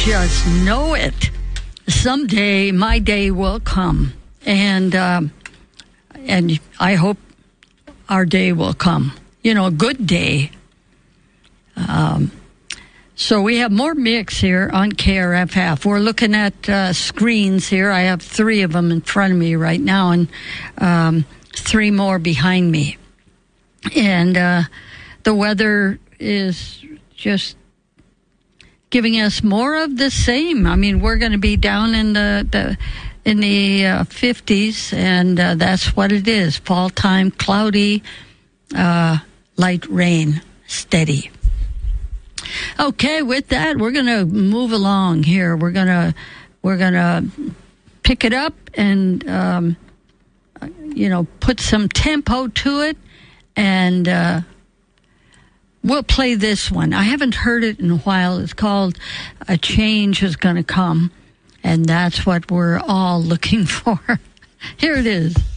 just know it. Someday my day will come, and I hope our day will come. You know, a good day. So we have more mix here on KRFF. We're looking at screens here. I have 3 of them in front of me right now, and 3 more behind me. And the weather is just giving us more of the same. I mean, we're going to be down in the 50s, and that's what it is. Fall time, cloudy, light rain, steady. Okay, with that, we're going to move along here. We're going to pick it up and put some tempo to it, and we'll play this one. I haven't heard it in a while. It's called A Change Is Gonna Come, and that's what we're all looking for. Here it is.